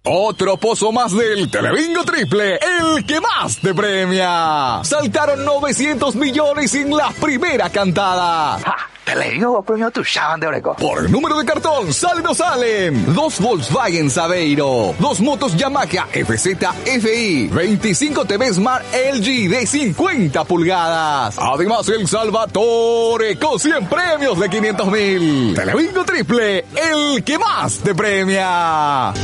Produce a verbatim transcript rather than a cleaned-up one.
Otro pozo más del Telebingo Triple, el que más te premia. Saltaron novecientos millones en la primera cantada. ¡Ja! Telebingo premio tu llaman de Oreco. Por el número de cartón, salen o salen. Dos Volkswagen Saveiro, dos motos Yamaha F Z F I, veinticinco T V Smart L G de cincuenta pulgadas. Además, el Salvatore con cien premios de quinientos mil. Telebingo Triple, el que más te premia.